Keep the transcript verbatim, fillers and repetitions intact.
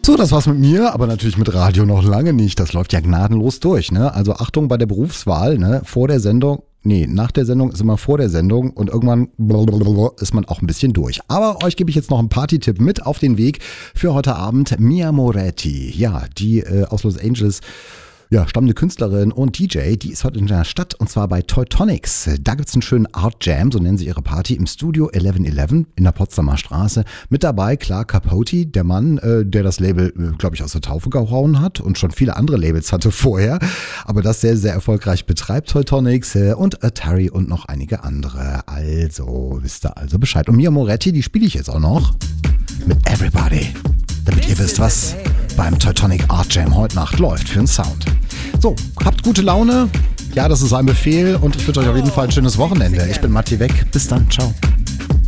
So, das war's mit mir, aber natürlich mit Radio noch lange nicht. Das läuft ja gnadenlos durch, ne? Also Achtung bei der Berufswahl, ne? Vor der Sendung, nee, nach der Sendung ist immer vor der Sendung und irgendwann ist man auch ein bisschen durch. Aber euch gebe ich jetzt noch einen Party-Tipp mit auf den Weg für heute Abend. Mia Moretti, ja, die äh, aus Los Angeles, ja, stammende Künstlerin und D J, die ist heute in der Stadt und zwar bei Teutonics. Da gibt's einen schönen Art Jam, so nennen sie ihre Party, im Studio elf elf in der Potsdamer Straße. Mit dabei, klar, Capote, der Mann, äh, der das Label, äh, glaube ich, aus der Taufe gehauen hat und schon viele andere Labels hatte vorher, aber das sehr, sehr erfolgreich betreibt, Teutonics, äh, und Atari und noch einige andere. Also, wisst ihr also Bescheid. Und Mia Moretti, die spiele ich jetzt auch noch mit Everybody, damit ihr wisst, was beim Teutonic Art Jam heute Nacht läuft für einen Sound. So, habt gute Laune. Ja, das ist ein Befehl und ich wünsche euch auf jeden Fall ein schönes Wochenende. Ich bin Matti Weg. Bis dann. Ciao.